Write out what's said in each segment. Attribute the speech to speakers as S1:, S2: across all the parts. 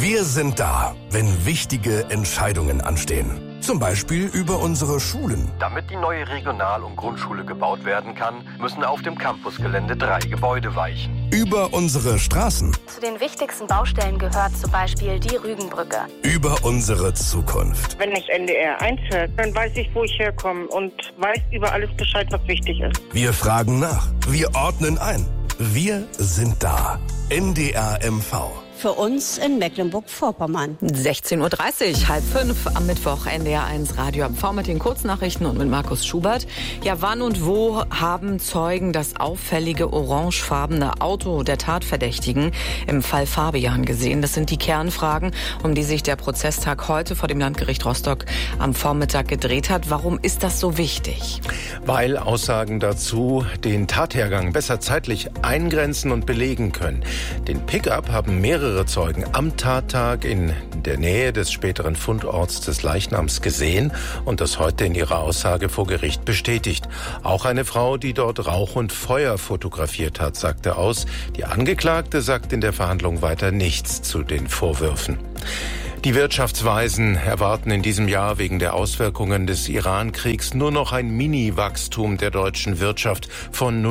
S1: Wir sind da, wenn wichtige Entscheidungen anstehen. Zum Beispiel über unsere Schulen.
S2: Damit die neue Regional- und Grundschule gebaut werden kann, müssen auf dem Campusgelände 3 Gebäude weichen.
S1: Über unsere Straßen.
S3: Zu den wichtigsten Baustellen gehört zum Beispiel die Rügenbrücke.
S1: Über unsere Zukunft.
S4: Wenn ich NDR 1 höre, dann weiß ich, wo ich herkomme und weiß über alles Bescheid, was wichtig ist.
S1: Wir fragen nach. Wir ordnen ein. Wir sind da. NDR MV.
S5: Für uns in Mecklenburg-Vorpommern.
S6: 16.30 Uhr, 4:30 am Mittwoch, NDR 1 Radio MV mit den Kurznachrichten und mit Markus Schubert. Ja, wann und wo haben Zeugen das auffällige orangefarbene Auto der Tatverdächtigen im Fall Fabian gesehen? Das sind die Kernfragen, um die sich der Prozesstag heute vor dem Landgericht Rostock am Vormittag gedreht hat. Warum ist das so wichtig?
S7: Weil Aussagen dazu den Tathergang besser zeitlich eingrenzen und belegen können. Den Pickup haben mehrere Zeugen am Tattag in der Nähe des späteren Fundorts des Leichnams gesehen und das heute in ihrer Aussage vor Gericht bestätigt. Auch eine Frau, die dort Rauch und Feuer fotografiert hat, sagte aus. Die Angeklagte sagt in der Verhandlung weiter nichts zu den Vorwürfen. Die Wirtschaftsweisen erwarten in diesem Jahr wegen der Auswirkungen des Iran-Kriegs nur noch ein Mini-Wachstum der deutschen Wirtschaft von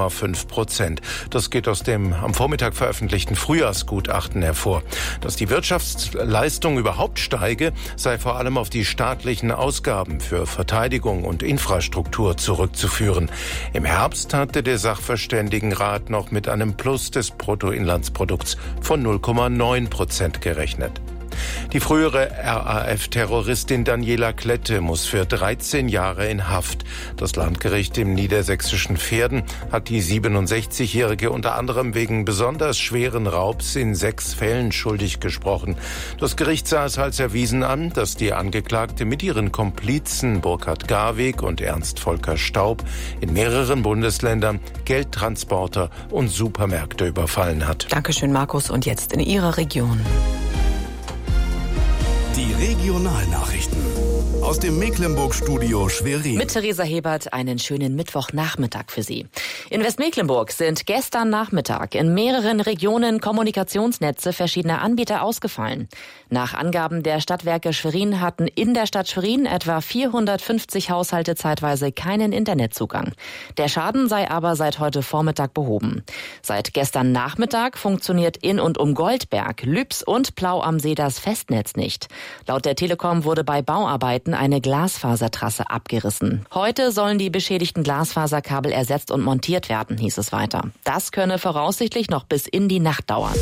S7: 0,5%. Das geht aus dem am Vormittag veröffentlichten Frühjahrsgutachten hervor. Dass die Wirtschaftsleistung überhaupt steige, sei vor allem auf die staatlichen Ausgaben für Verteidigung und Infrastruktur zurückzuführen. Im Herbst hatte der Sachverständigenrat noch mit einem Plus des Bruttoinlandsprodukts von 0,9% gerechnet. Die frühere RAF-Terroristin Daniela Klette muss für 13 Jahre in Haft. Das Landgericht im niedersächsischen Verden hat die 67-Jährige unter anderem wegen besonders schweren Raubs in 6 Fällen schuldig gesprochen. Das Gericht sah es als erwiesen an, dass die Angeklagte mit ihren Komplizen Burkhard Garweg und Ernst Volker Staub in mehreren Bundesländern Geldtransporter und Supermärkte überfallen hat.
S6: Dankeschön, Markus. Und jetzt in Ihrer Region.
S1: Die Regionalnachrichten aus dem Mecklenburg-Studio Schwerin.
S8: Mit Theresa Hebert einen schönen Mittwochnachmittag für Sie. In Westmecklenburg sind gestern Nachmittag in mehreren Regionen Kommunikationsnetze verschiedener Anbieter ausgefallen. Nach Angaben der Stadtwerke Schwerin hatten in der Stadt Schwerin etwa 450 Haushalte zeitweise keinen Internetzugang. Der Schaden sei aber seit heute Vormittag behoben. Seit gestern Nachmittag funktioniert in und um Goldberg, Lübs und Plau am See das Festnetz nicht. Laut der Telekom wurde bei Bauarbeiten eine Glasfasertrasse abgerissen. Heute sollen die beschädigten Glasfaserkabel ersetzt und montiert werden, hieß es weiter. Das könne voraussichtlich noch bis in die Nacht dauern.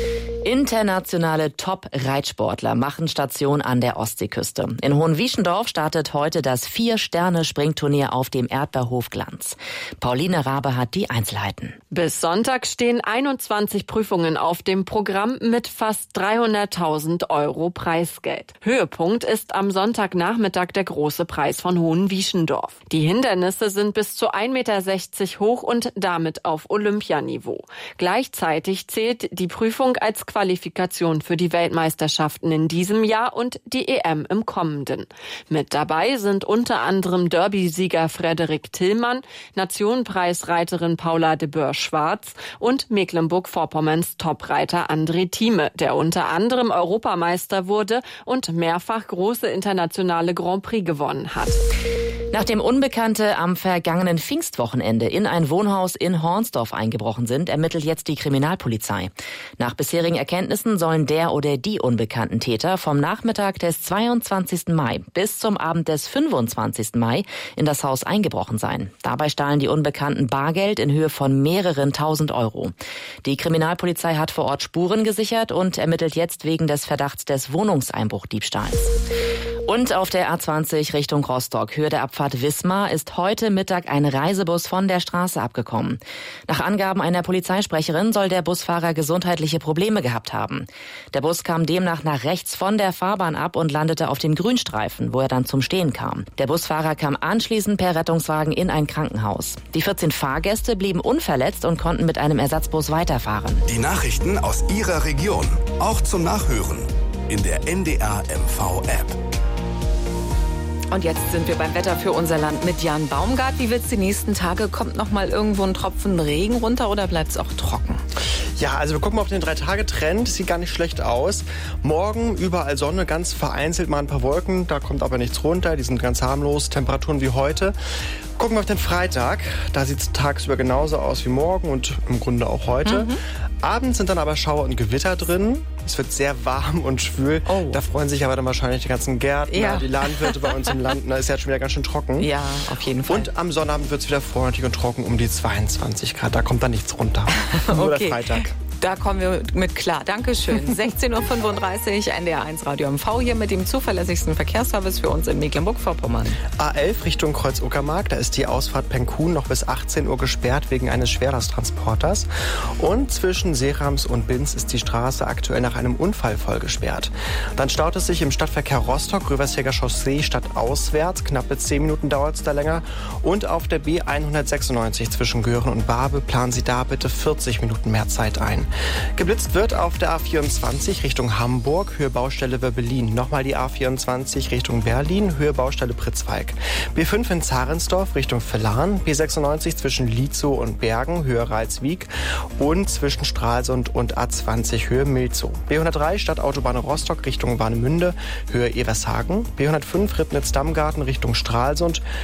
S8: Internationale Top-Reitsportler machen Station an der Ostseeküste. In Hohenwieschendorf startet heute das 4-Sterne-Springturnier auf dem Erdbeerhof Glanz. Pauline Rabe hat die Einzelheiten.
S9: Bis Sonntag stehen 21 Prüfungen auf dem Programm mit fast 300.000 € Preisgeld. Höhepunkt ist am Sonntagnachmittag der große Preis von Hohenwieschendorf. Die Hindernisse sind bis zu 1,60 Meter hoch und damit auf Olympianiveau. Gleichzeitig zählt die Prüfung als Qualifikation für die Weltmeisterschaften in diesem Jahr und die EM im kommenden. Mit dabei sind unter anderem Derby-Sieger Frederik Tillmann, Nationenpreisreiterin Paula de Boer-Schwarz und Mecklenburg-Vorpommerns Topreiter André Thieme, der unter anderem Europameister wurde und mehrfach große internationale Grand Prix gewonnen hat.
S8: Nachdem Unbekannte am vergangenen Pfingstwochenende in ein Wohnhaus in Hornsdorf eingebrochen sind, ermittelt jetzt die Kriminalpolizei. Nach bisherigen Erkenntnissen sollen der oder die unbekannten Täter vom Nachmittag des 22. Mai bis zum Abend des 25. Mai in das Haus eingebrochen sein. Dabei stahlen die Unbekannten Bargeld in Höhe von mehreren tausend Euro. Die Kriminalpolizei hat vor Ort Spuren gesichert und ermittelt jetzt wegen des Verdachts des Wohnungseinbruchdiebstahls. Und auf der A20 Richtung Rostock, Höhe der Abfahrt Wismar, ist heute Mittag ein Reisebus von der Straße abgekommen. Nach Angaben einer Polizeisprecherin soll der Busfahrer gesundheitliche Probleme gehabt haben. Der Bus kam demnach nach rechts von der Fahrbahn ab und landete auf dem Grünstreifen, wo er dann zum Stehen kam. Der Busfahrer kam anschließend per Rettungswagen in ein Krankenhaus. Die 14 Fahrgäste blieben unverletzt und konnten mit einem Ersatzbus weiterfahren.
S1: Die Nachrichten aus Ihrer Region, auch zum Nachhören in der NDR MV App.
S6: Und jetzt sind wir beim Wetter für unser Land mit Jan Baumgart. Wie wird's die nächsten Tage? Kommt noch mal irgendwo ein Tropfen Regen runter oder bleibt's auch trocken?
S10: Ja, also wir gucken mal auf den 3-Tage-Trend. Sieht gar nicht schlecht aus. Morgen überall Sonne, ganz vereinzelt mal ein paar Wolken. Da kommt aber nichts runter. Die sind ganz harmlos. Temperaturen wie heute. Gucken wir auf den Freitag. Da sieht es tagsüber genauso aus wie morgen und im Grunde auch heute. Abends sind dann aber Schauer und Gewitter drin. Es wird sehr warm und schwül. Oh. Da freuen sich aber dann wahrscheinlich die ganzen Gärtner, die Landwirte bei uns im Land. Da ist ja schon wieder ganz schön trocken.
S6: Ja, auf jeden Fall.
S10: Und am Sonnabend wird es wieder freundlich und trocken um die 22 Grad. Da kommt dann nichts runter. Nur der Freitag.
S6: Da kommen wir mit klar. Dankeschön. 16.35 Uhr, NDR1 Radio MV hier mit dem zuverlässigsten Verkehrsservice für uns in Mecklenburg-Vorpommern.
S10: A11 Richtung Kreuz-Uckermark. Da ist die Ausfahrt Penkhuhn noch bis 18 Uhr gesperrt wegen eines Schwerlasttransporters. Und zwischen Seerams und Binz ist die Straße aktuell nach einem Unfall voll gesperrt. Dann staut es sich im Stadtverkehr Rostock, Röversjäger Chaussee stadtauswärts. Knappe 10 Minuten dauert es da länger. Und auf der B196 zwischen Göhren und Barbe planen Sie da bitte 40 Minuten mehr Zeit ein. Geblitzt wird auf der A24 Richtung Hamburg, Höhe Baustelle Wöbbelin. Nochmal die A24 Richtung Berlin, Höhe Baustelle Pritzwalk. B5 in Zarensdorf Richtung Villahn, B96 zwischen Lietzow und Bergen, Höhe Reitswiek und zwischen Stralsund und A20 Höhe Milzow. B103 Stadtautobahn Rostock Richtung Warnemünde, Höhe Evershagen. B105 Ribnitz-Dammgarten Richtung Stralsund,